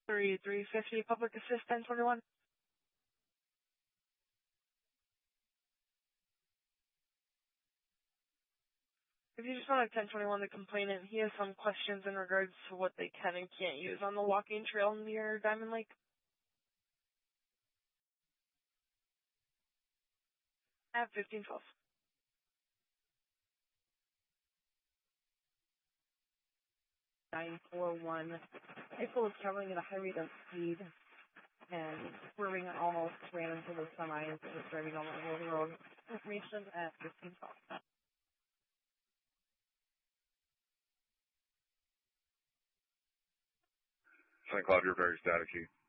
350 Public Assist 1021. If you just want to 1021 the complainant, he has some questions in regards to what they can and can't use on the walking trail near Diamond Lake. At 1512. Vehicle is traveling at a high rate of speed and swerving almost ran into the semis that was driving on the road. Information at 1512. St. Cloud, you're very staticky.